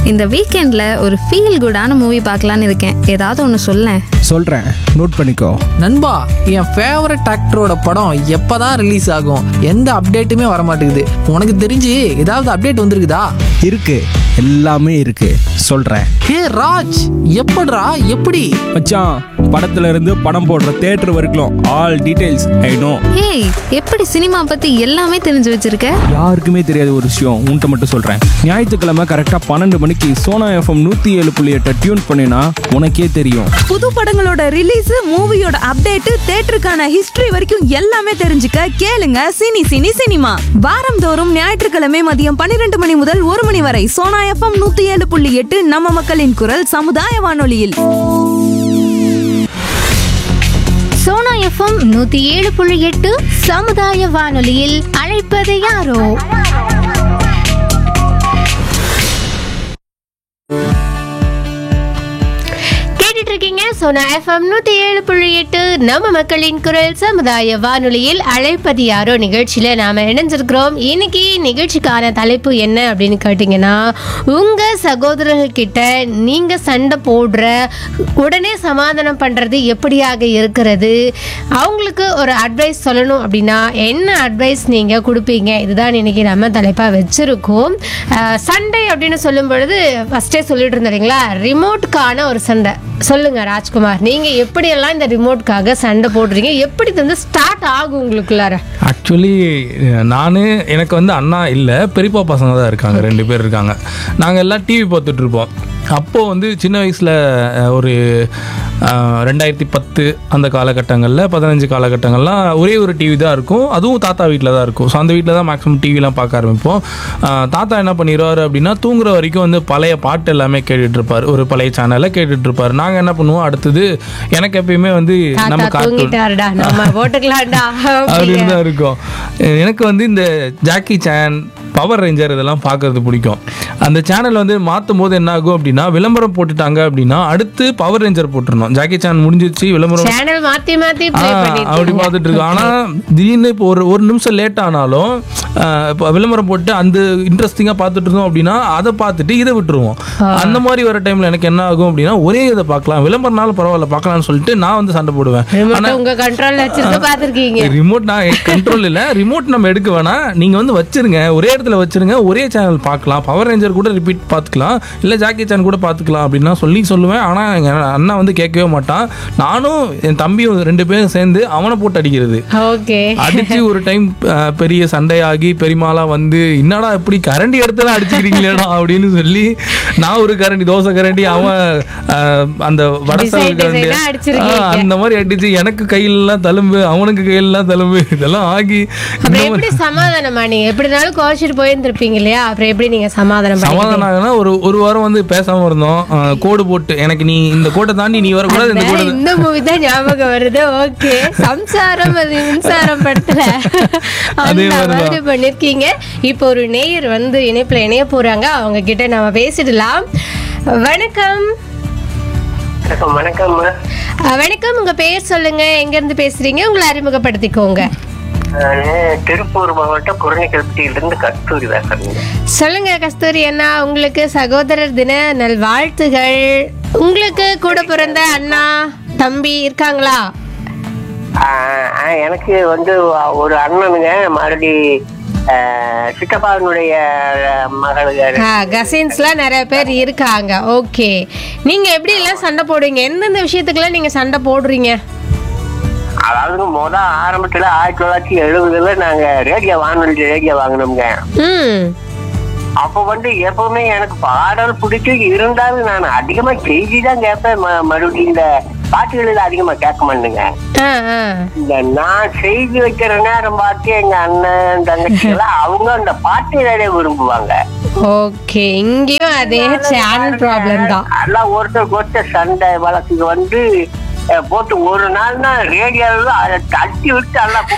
இந்த வீக்கெண்ட்ல ஒரு ஃபீல் குடான மூவி பார்க்கலான்னு இருக்கேன். ஏதாவது ஒன்று சொல்லேன். சொல்கிறேன், நோட் பண்ணிக்கோ. நண்பா, என் ஃபேவரட் ஆக்டரோட படம் எப்பதான் ரிலீஸ் ஆகும்? எந்த அப்டேட்டுமே வர மாட்டேங்குது. உனக்கு தெரிஞ்சு ஏதாவது அப்டேட் வந்திருக்குதா? இருக்கு, எல்லாமே இருக்கு, சொல்கிறேன். ஹே ராஜ், எப்படிடா எப்படி? மச்சான், படத்துல இருந்து படம் போடுற தியேட்டர் வரைக்கும் ஆல் டீடைல்ஸ் ஐ நோ. ஏய், எப்படி சினிமா பத்தி எல்லாமே தெரிஞ்சு வச்சிருக்க? யாருக்குமே தெரியாத ஒரு விஷயம் உன்கிட்ட மட்டும் சொல்கிறேன். ஞாயிற்றுக்கிழமை கரெக்டாக 12 மணிக்கு சோனா FM 107.8 டியூன் பண்ணினா உனக்கே தெரியும். புது படங்களோட ரிலீஸ், மூவியோட அப்டேட், தியேட்டருக்கான ஹிஸ்டரி வரைக்கும் எல்லாமே தெரிஞ்சுக்க கேளுங்க சினி சினி சினிமா. வாரந்தோறும் ஞாயிற்றுக்கிழமை மதியம் 12 மணி முதல் 1 மணி வரை சோனா FM 107.8 நம்ம மக்களின் குரல் சமுதாய வானொலியில். சோனா எஃப்எம் 107.8 சமுதாய வானொலியில் அழைப்பது யாரோ. இருக்கீங்க சோனா எஃப்எம் 107.8 நம்ம மக்களின் குரல் சமுதாய வானொலியில் அழைப்பது யாரோ நிகழ்ச்சியில நாம இணைஞ்சிருக்கிறோம். இன்னைக்கு நிகழ்ச்சிக்கான தலைப்பு என்ன அப்படின்னு கேட்டீங்கன்னா, உங்க சகோதரர்கள் கிட்ட நீங்க சண்டை போடுற உடனே சமாதானம் பண்றது எப்படியாக இருக்கிறது, அவங்களுக்கு ஒரு அட்வைஸ் சொல்லணும் அப்படின்னா என்ன அட்வைஸ் நீங்க கொடுப்பீங்க? இதுதான் இன்னைக்கு நம்ம தலைப்பா வச்சிருக்கோம். சண்டை அப்படின்னு சொல்லும் பொழுது ஃபர்ஸ்டே சொல்லிட்டு இருந்தோம் இல்லைங்களா, ரிமோட்டுக்கான ஒரு சண்டை. சொல்லுங்க ராஜ்குமார், நீங்க எப்படி எல்லாம் இந்த ரிமோட்காக சண்டை போடுறீங்க? எப்படி வந்து ஸ்டார்ட் ஆகும் உங்களுக்குள்ளார? ஆக்சுவலி எனக்கு வந்து அண்ணா இல்லை, பெரியப்பா பசங்க தான் இருக்காங்க, 2 பேர் இருக்காங்க. நாங்கள் எல்லாம் டிவி பார்த்துட்டு இருப்போம். அப்போது வந்து சின்ன வயசில் ஒரு 2010 அந்த காலகட்டங்களில் 15 காலகட்டங்கள்லாம் ஒரே ஒரு டிவி தான் இருக்கும். அதுவும் தாத்தா வீட்டில் தான் இருக்கும். ஸோ அந்த வீட்டில் தான் மேக்ஸிமம் டிவிலாம் பார்க்க ஆரம்பிப்போம். தாத்தா என்ன பண்ணிடுவார் அப்படின்னா, தூங்குற வரைக்கும் வந்து பழைய பாட்டு எல்லாமே கேட்டுட்ருப்பார், ஒரு பழைய சேனலை கேட்டுட்ருப்பார். நாங்கள் என்ன பண்ணுவோம், அடுத்தது எனக்கு எப்பயுமே வந்து நம்ம அப்படின்னு தான் இருக்கும். எனக்கு வந்து இந்த ஜாக்கி சான், பவர் ரேஞ்சர் இதெல்லாம் பார்க்கறது பிடிக்கும். அந்த சேனல் வந்து மாற்றும் போது என்ன ஆகும் அப்படின்னா, விளம்பரம் போட்டுட்டாங்க அப்படின்னா அடுத்து பவர் ரேஞ்சர் போட்டுருணும். ஜாக்கி சான் முடிஞ்சிருச்சு, விளம்பரம் அப்படி பார்த்துட்டு இருக்கோம். ஆனால் திடீர்னு இப்போ ஒரு நிமிஷம் லேட் ஆனாலும் இப்போ விளம்பரம் போட்டு அந்த இன்ட்ரெஸ்டிங்காக பார்த்துட்டு இருந்தோம் அப்படின்னா அதை பார்த்துட்டு இதை விட்டுருவோம். அந்த மாதிரி வர டைமில் எனக்கு என்ன ஆகும் அப்படின்னா, ஒரே இதை பார்க்கலாம், விளம்பரம்னாலும் பரவாயில்ல பார்க்கலாம்னு சொல்லிட்டு நான் வந்து சண்டை போடுவேன். ரிமோட் நான் கண்ட்ரோல் இல்லை, ரிமோட் நம்ம எடுக்க வேணாம், நீங்கள் வந்து வச்சிருங்க, ஒரே இடத்துல வச்சிருங்க, ஒரே சேனல் பார்க்கலாம், பவர் ரேஞ்சர் கூட ரிப்பீட் பார்த்துக்கலாம், இல்லை ஜாக்கி சான் கூட பார்த்துக்கலாம் அப்படின்னா சொல்லுவேன். ஆனால் எங்கள் அண்ணா வந்து கேட்கவே மாட்டான். நானும் என் தம்பியும் 2 பேரும் சேர்ந்து அவனை போட்டு அடிக்கிறது. அடிச்சு ஒரு டைம் பெரிய சண்டையாகி பெரியமாலாம் வந்து, என்னடா இப்படி கரண்டி எடுத்துலாம் அடிச்சுக்கிறீங்களேடா அப்படின்னு சொல்லி, நான் ஒரு கரண்டி, தோசை கரண்டி, அவன் அந்த வடசல் கரண்டி, அந்த மாதிரி அடிச்சு எனக்கு கையிலலாம் தழும்பு, அவனுக்கு கையிலலாம் தழும்பு, இதெல்லாம் ஆகி சமாதானமா நீங்க எப்படினாலும் கோச்சிட்டு போயிருந்திருப்பீங்க இல்லையா? அப்புறம் எப்படி நீங்க சமாதானம் ஆகுனா ஒரு வாரம் வந்து பேசாம இருந்தோம். கோடு போட்டு, எனக்கு நீ இந்த கோட்டை தாண்டி நீ வரக்கூடாது, இந்த மூவி தான் ஞாபகம் வருது. ஓகே, சம்சாரம் அது மின்சாரம் படத்துல அதே மாதிரி பண்ணிருக்கீங்க. இப்போ ஒரு நேயர் வந்து இணைப்புல இணைய போறாங்க, அவங்க கிட்ட நம்ம பேசிடலாம். வணக்கம். வணக்கம். வணக்கம், உங்க பேர் சொல்லுங்க, எங்க இருந்து பேசுறீங்க, உங்களை அறிமுகப்படுத்திக்கோங்க. திருப்பூர் மாவட்டம் குரணிக்கல்பட்டியிலிருந்து கஸ்தூரி பேசுறேன். சொல்லுங்க கஸ்தூரி அண்ணா, உங்களுக்கு சகோதரர் தின நல்வாழ்த்துகள். உங்களுக்கு கூட பிறந்த அண்ணா தம்பி இருக்காங்களா? எனக்கு வந்து ஒரு அண்ணனுங்க, மறுபடி சித்தப்பாவினுடைய மகளுங்க, கசின்ஸ்லாம் நிறைய பேர் இருக்காங்க. ஓகே, நீங்க எப்படி எல்லாம் சண்டை போடுவீங்க? எந்தெந்த விஷயத்துக்குலாம் நீங்க சண்டை போடுறீங்க? அதாவது ஆரம்பத்துல 1970 நாங்க வானொலி ரேடியோ வாங்கினோம்ங்க. அப்ப வந்து எப்பவுமே எனக்கு பாடல் பிடிச்சி இருந்தாலும் நான் அதிகமா செய்தி தான் கேட்பேன். மறுபடியும் இந்த பாட்டுகளில் அதிகமா கேட்க மாட்டேங்க. இந்த நான் செய்தி வைக்கிற நேரம் பார்த்து எங்க அண்ணன் தங்கச்சி எல்லாம் அவங்க அந்த பாட்டுகளே விரும்புவாங்க. ஓகே, இங்கேயும் அதே சேனல் ப்ராப்ளம் தான். எல்லாம் ஒருத்தருக்கு சண்டை வழக்கு வந்து போட்டு ஒரு நாள்னா ரேடியோல அதை தட்டி விட்டு எல்லாம்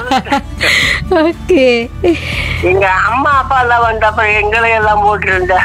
ஓகே. எங்க அம்மா அப்பா எல்லாம் வந்தப்ப எங்களை எல்லாம் போட்டு இருந்தா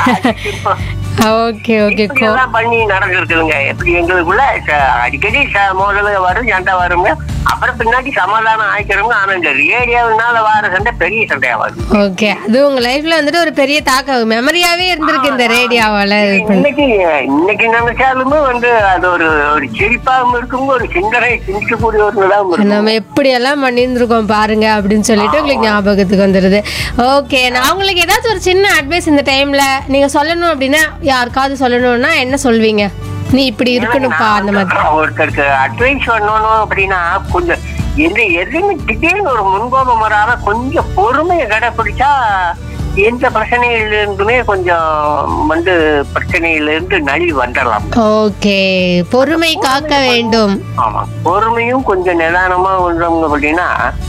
ஓகே ஓகே எல்லாம் பண்ணி நடந்துருக்குதுங்க. எப்படி எங்களுக்குள்ள அடிக்கடி முதல்ல வரும், சண்டை வருங்க. அப்புறம் பின்னாடி சமாதானம் ஆயிக்கிறவங்க. ஆனா இந்த ரேடியோனால வார சண்டை பெரிய சண்டையா வருது. ஓகே, அது உங்க லைஃப்ல வந்துட்டு ஒரு பெரிய தாக்கம் மெமரியாவே இருந்திருக்கு இந்த ரேடியோவால. இன்னைக்கு நினைச்சாலுமே அது ஒரு சிரிப்பாகவும் இருக்கும், ஒரு சிந்தனை சிந்திக்கக்கூடிய ஒரு நிலம். நம்ம எப்படி எல்லாம் பண்ணியிருந்திருக்கோம் பாருங்க அப்படின்னு சொல்லிட்டு உங்களுக்கு ஞாபகத்துக்கு வந்துடுது. ஓகே, நான் உங்களுக்கு ஏதாச்சும் ஒரு சின்ன அட்வைஸ் இந்த டைம்ல நீங்க சொல்லணும் அப்படின்னா, யாருக்காவது சொல்லணும்னா என்ன சொல்வீங்க? நீ இப்படி இருக்கணும்ப்பா அந்த மாதிரி. ஒருத்தருக்கு அட்வைஸ் பண்ணணும் அப்படின்னா கொஞ்சம் எதுவுமே திடீர்னு ஒரு முன்கோபம் வராம கொஞ்சம் பொறுமையை கடைபிடிச்சா எந்த பிரச்சனையிலிருந்துமே கொஞ்சம் பிரச்சனையிலிருந்து நழுவி வந்துடலாம். ஓகே, பொறுமை காக்க வேண்டும். ஆமா, பொறுமையும் கொஞ்சம் நிதானமா வந்தவங்க அப்படின்னா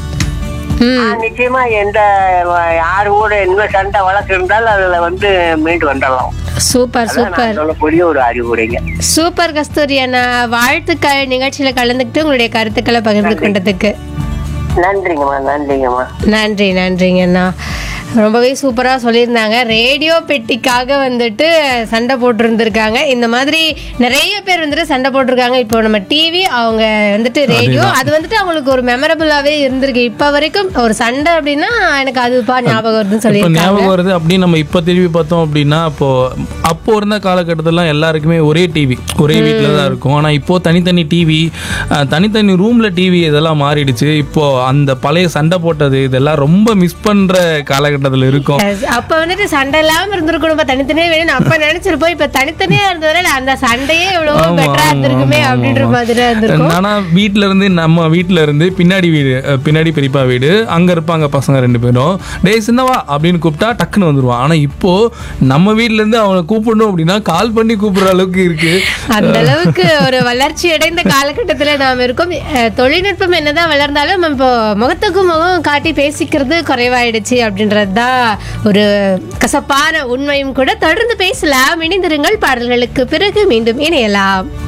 நிச்சயமா யாரு கூட என்ன சண்டை வழக்கு இருந்தாலும் அதுல மீண்டு வந்துடலாம். சூப்பர் சூப்பர், சொல்லக்கூடிய ஒரு அறிவுரைங்க. சூப்பர் கஸ்தூரி அண்ணா, வாழ்த்துக்கள் நிகழ்ச்சியில கலந்துக்கிட்டு உங்களுடைய கருத்துக்களை பகிர்ந்து கொண்டதுக்கு. நன்றிங்கம்மா. நன்றிங்கம்மா. நன்றி நன்றிங்க அண்ணா. ரொம்பவே சூப்பராக சொல்லியிருந்தாங்க. ரேடியோ பெட்டிக்காக வந்துட்டு சண்டை போட்டிருந்துருக்காங்க. இந்த மாதிரி நிறைய பேர் வந்துட்டு சண்டை போட்டிருக்காங்க. இப்போ நம்ம டிவி, அவங்க வந்துட்டு ரேடியோ, அது வந்துட்டு அவங்களுக்கு ஒரு மெமரபிளாகவே இருந்திருக்கு. இப்போ வரைக்கும் ஒரு சண்டை அப்படின்னா எனக்கு அதுப்பா ஞாபகம் வருதுன்னு சொல்லி ஞாபகம் வருது அப்படின்னு நம்ம இப்போ திரும்பி பார்த்தோம் அப்படின்னா, அப்போ இருந்த காலகட்டத்திலாம் எல்லாருக்குமே ஒரே டிவி ஒரே வீட்டில் தான் இருக்கும். ஆனால் இப்போ தனித்தனி டிவி, தனித்தனி ரூமில் டிவி இதெல்லாம் மாறிடுச்சு. இப்போ அந்த பழைய சண்டை போட்டது இதெல்லாம் ரொம்ப மிஸ் பண்ணுற காலகட்டம் இருக்கும். அப்ப வந்துட்டு சண்டை இல்லாம இருந்திருக்கணும், தனித்தனியா வேணும் அப்ப நினைச்சிருப்போம். இப்ப தனித்தனியா இருந்ததுனால அந்த சண்டையே எவ்வளவோ பெட்டரா இருந்திருக்குமே அப்படின்ற மாதிரி இருந்திருக்கும். ஆனா நம்ம வீட்டுல இருந்து பின்னாடி பெரியப்பா வீடு, அங்க இருப்பாங்க பசங்க 2 பேரும். டேய் சின்னவா அப்படின்னு கூப்பிட்டா டக்குன்னு வந்துருவான். ஆனா இப்போ நம்ம வீட்டுல இருந்து அவனை கூப்பிடணும் அப்படின்னா கால் பண்ணி கூப்பிடுற அளவுக்கு இருக்கு. அந்த அளவுக்கு ஒரு வளர்ச்சி அடைந்த காலகட்டத்துல நாம இருக்கோம். தொழில்நுட்பம் என்னதான் வளர்ந்தாலும் நம்ம இப்போ முகத்துக்கு முகம் காட்டி பேசிக்கிறது குறைவாயிடுச்சு அப்படின்றது ஒரு கசப்பான உண்மையும் கூட. தொடர்ந்து பேசலாம், இணைந்திருங்கள். பாடல்களுக்கு பிறகு மீண்டும் இணையலாம்.